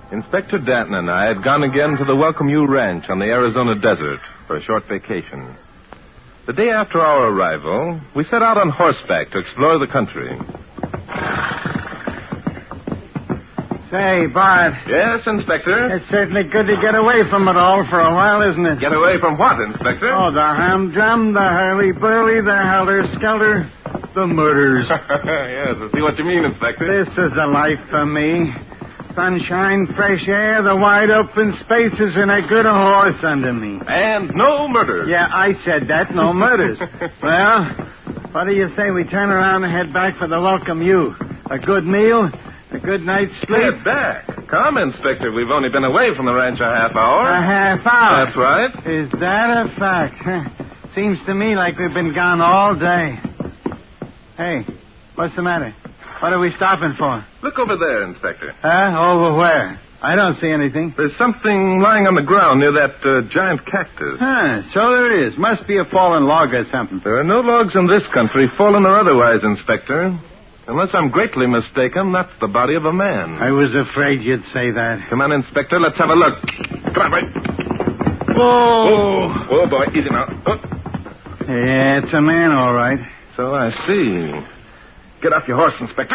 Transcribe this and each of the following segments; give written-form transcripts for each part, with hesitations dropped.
Inspector Danton and I had gone again to the Welcome You Ranch on the Arizona desert for a short vacation. The day after our arrival, we set out on horseback to explore the country. Say, Bart. Yes, Inspector? It's certainly good to get away from it all for a while, isn't it? Get away from what, Inspector? Oh, the humdrum, the hurly-burly, the helter-skelter, the murders. Yes, I see what you mean, Inspector. This is the life for me. Sunshine, fresh air, the wide open spaces, and a good horse under me. And no murders. Yeah, I said that, no murders. Well, what do you say we turn around and head back for the Welcome You? A good meal, a good night's sleep. Head back. Come, Inspector. We've only been away from the ranch a half hour. A half hour? That's right. Is that a fact? Seems to me like we've been gone all day. Hey, what's the matter? What are we stopping for? Look over there, Inspector. Over where? I don't see anything. There's something lying on the ground near that giant cactus. So there is. Must be a fallen log or something. There are no logs in this country, fallen or otherwise, Inspector. Unless I'm greatly mistaken, that's the body of a man. I was afraid you'd say that. Come on, Inspector. Let's have a look. Come on, right. Whoa. Oh, boy. Easy now. Oh. Yeah, it's a man, all right. So I see. Get off your horse, Inspector.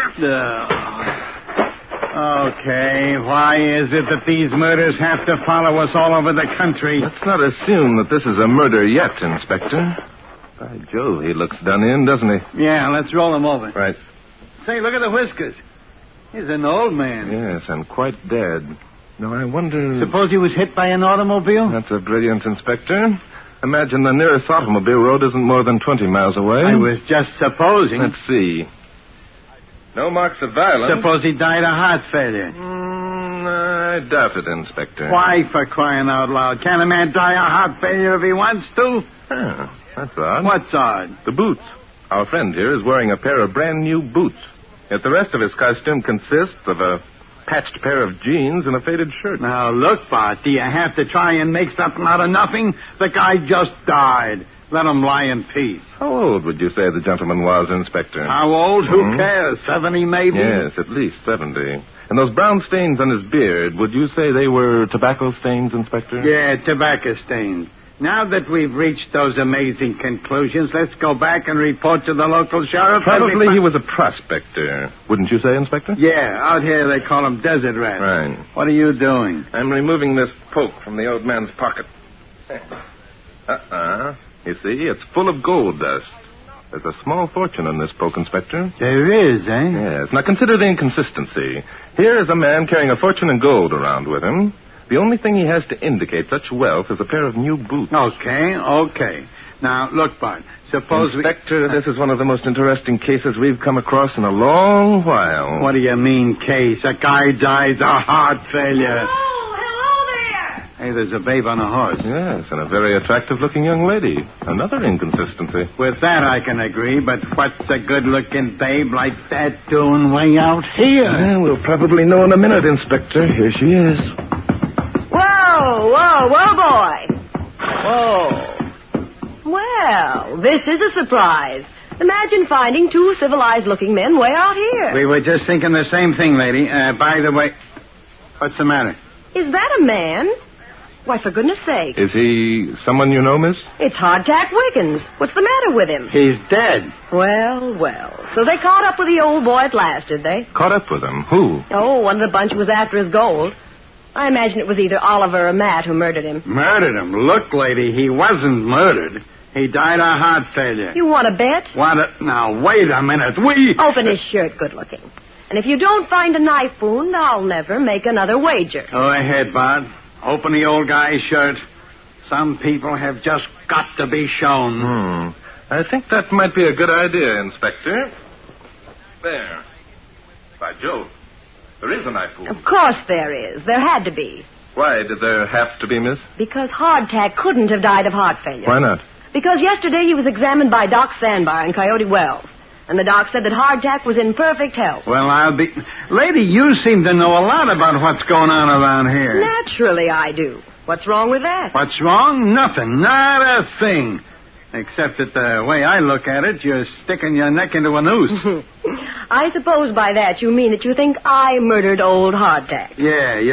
Okay, why is it that these murders have to follow us all over the country? Let's not assume that this is a murder yet, Inspector. By Jove, he looks done in, doesn't he? Yeah, let's roll him over. Right. Say, look at the whiskers. He's an old man. Yes, and quite dead. Now, I wonder... Suppose he was hit by an automobile? That's a brilliant, Inspector. Imagine the nearest automobile road isn't more than 20 miles away. I was just supposing. Let's see. No marks of violence. Suppose he died of heart failure. I doubt it, Inspector. Why, for crying out loud? Can a man die of heart failure if he wants to? That's odd. What's odd? The boots. Our friend here is wearing a pair of brand new boots. Yet the rest of his costume consists of a patched pair of jeans and a faded shirt. Now, look, Bart, do you have to try and make something out of nothing? The guy just died. Let him lie in peace. How old would you say the gentleman was, Inspector? How old? Who cares? 70, maybe? Yes, at least 70. And those brown stains on his beard, would you say they were tobacco stains, Inspector? Yeah, tobacco stains. Now that we've reached those amazing conclusions, let's go back and report to the local sheriff. Probably he was a prospector. Wouldn't you say, Inspector? Yeah, out here they call him desert rats. Right. What are you doing? I'm removing this poke from the old man's pocket. You see, it's full of gold dust. There's a small fortune in this poke, Inspector. There is, eh? Yes. Now consider the inconsistency. Here is a man carrying a fortune in gold around with him. The only thing he has to indicate such wealth is a pair of new boots. Okay. Now, look, Bart, suppose Inspector, this is one of the most interesting cases we've come across in a long while. What do you mean, case? A guy dies of heart failure. Hello there. Hey, there's a babe on a horse. Yes, and a very attractive-looking young lady. Another inconsistency. With that, I can agree, but what's a good-looking babe like that doing way out here? Well, we'll probably know in a minute, Inspector. Here she is. Whoa, boy. Whoa. Well, this is a surprise. Imagine finding two civilized-looking men way out here. We were just thinking the same thing, lady. By the way, what's the matter? Is that a man? Why, for goodness sake. Is he someone you know, miss? It's Hardtack Wiggins. What's the matter with him? He's dead. Well. So they caught up with the old boy at last, did they? Caught up with him? Who? Oh, one of the bunch was after his gold. I imagine it was either Oliver or Matt who murdered him. Murdered him? Look, lady, he wasn't murdered. He died of heart failure. You want to bet? Now, wait a minute. Open his shirt, good looking. And if you don't find a knife wound, I'll never make another wager. Go ahead, Bart. Open the old guy's shirt. Some people have just got to be shown. I think that might be a good idea, Inspector. There. By Jove. There is a knife wound. Of course there is. There had to be. Why did there have to be, miss? Because Hardtack couldn't have died of heart failure. Why not? Because yesterday he was examined by Doc Sandbar in Coyote Wells. And the doc said that Hardtack was in perfect health. Well, Lady, you seem to know a lot about what's going on around here. Naturally I do. What's wrong with that? What's wrong? Nothing. Not a thing. Except that the way I look at it, you're sticking your neck into a noose. I suppose by that you mean that you think I murdered old Hardtack. Yeah,